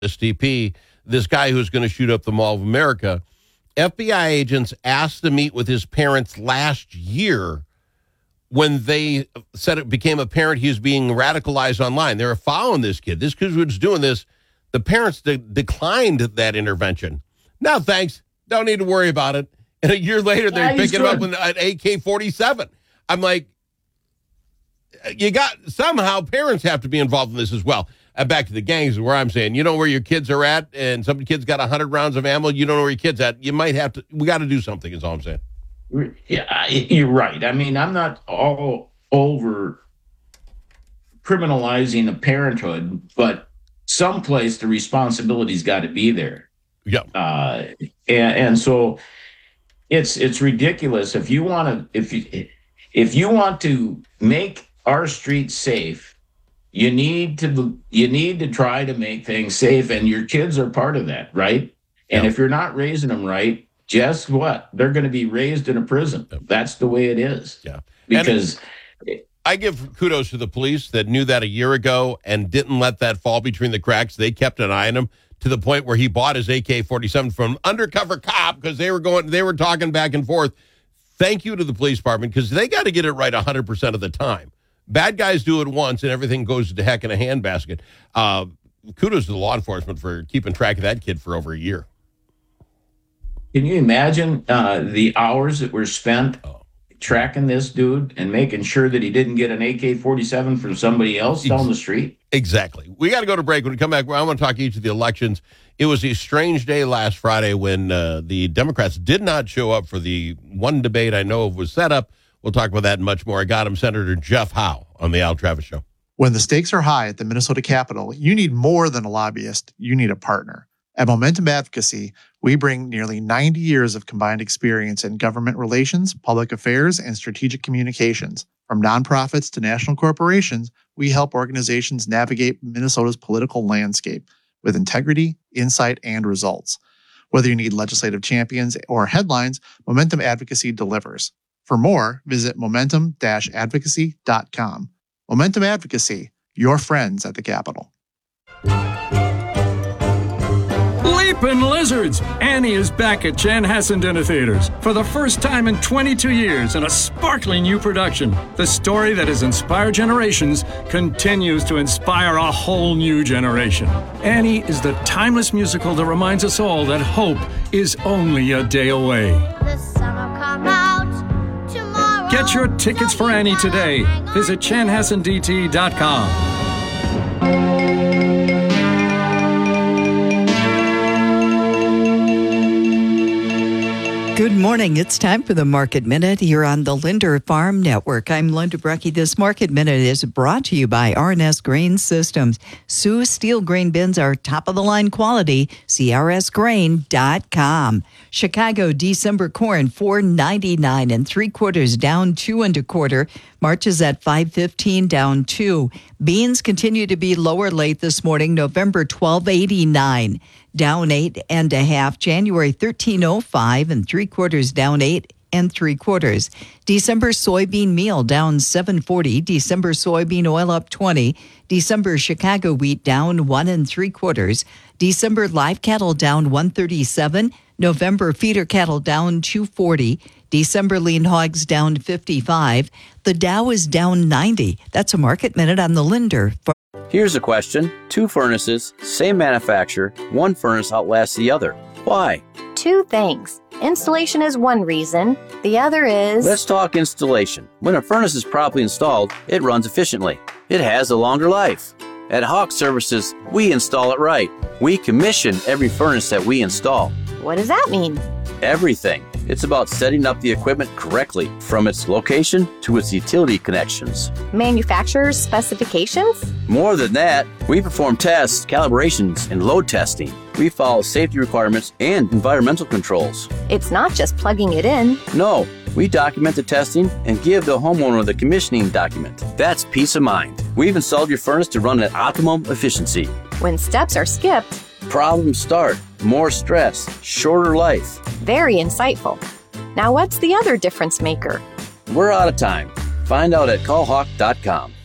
STP, this guy who's going to shoot up the Mall of America. FBI agents asked to meet with his parents last year when they said it became apparent he was being radicalized online. They were following this kid. This kid was doing this. The parents declined that intervention. No, thanks. Don't need to worry about it. And a year later, they're picking him up with an AK-47. I'm like, somehow parents have to be involved in this as well. Back to the gangs, where I'm saying, you know where your kids are at, and some kid's got 100 rounds of ammo, you don't know where your kid's at. You might have to, we got to do something, is all I'm saying. Yeah, you're right. I mean, I'm not all over criminalizing the parenthood, but someplace the responsibility's got to be there. Yeah. And so it's ridiculous. If you want to make our streets safe, you need to try to make things safe, and your kids are part of that, right? And if you're not raising them right, guess what? They're going to be raised in a prison. That's the way it is. Yeah. Because I give kudos to the police that knew that a year ago and didn't let that fall between the cracks. They kept an eye on him to the point where he bought his AK-47 from an undercover cop because they were talking back and forth. Thank you to the police department, because they got to get it right 100% of the time. Bad guys do it once and everything goes to heck in a handbasket. Kudos to the law enforcement for keeping track of that kid for over a year. Can you imagine the hours that were spent tracking this dude and making sure that he didn't get an AK-47 from somebody else down the street? Exactly. We got to go to break. When we come back, I want to talk to each of the elections. It was a strange day last Friday when the Democrats did not show up for the one debate I know of was set up. We'll talk about that and much more. I got him, Senator Jeff Howe, on the Al Travis Show. When the stakes are high at the Minnesota Capitol, you need more than a lobbyist. You need a partner. At Momentum Advocacy, we bring nearly 90 years of combined experience in government relations, public affairs, and strategic communications. From nonprofits to national corporations, we help organizations navigate Minnesota's political landscape with integrity, insight, and results. Whether you need legislative champions or headlines, Momentum Advocacy delivers. For more, visit momentum-advocacy.com. Momentum Advocacy, your friends at the Capitol. Leapin' Lizards! Annie is back at Chanhassen Dinner Theaters for the first time in 22 years in a sparkling new production. The story that has inspired generations continues to inspire a whole new generation. Annie is the timeless musical that reminds us all that hope is only a day away. The sun will come out tomorrow. Get your tickets for Annie today. Visit chanhassendt.com. Good morning. It's time for the Market Minute here on the Linder Farm Network. I'm Linda Brecky. This Market Minute is brought to you by R&S Grain Systems. Sioux steel grain bins are top-of-the-line quality. CRSgrain.com. Chicago December corn, $4.99 3/4, down 2 1/4. March is at $5.15, down 2. Beans continue to be lower late this morning. November $12.89, down 8 1/2. January $13.05 3/4, down 8 3/4. December soybean meal down $7.40. December soybean oil up 20. December Chicago wheat down 1 3/4. December live cattle down 137. November feeder cattle down 240. December lean hogs down 55. The Dow is down 90. That's a Market Minute on the Linder. Here's a question. 2 furnaces, same manufacturer, one furnace outlasts the other. Why? 2 things. Installation is one reason. The other is... Let's talk installation. When a furnace is properly installed, it runs efficiently. It has a longer life. At Hawk Services, we install it right. We commission every furnace that we install. What does that mean? Everything. It's about setting up the equipment correctly, from its location to its utility connections. Manufacturer's specifications? More than that, we perform tests, calibrations, and load testing. We follow safety requirements and environmental controls. It's not just plugging it in. No, we document the testing and give the homeowner the commissioning document. That's peace of mind. We've installed your furnace to run at optimum efficiency. When steps are skipped, problems start. More stress, shorter life. Very insightful. Now what's the other difference maker? We're out of time. Find out at callhawk.com.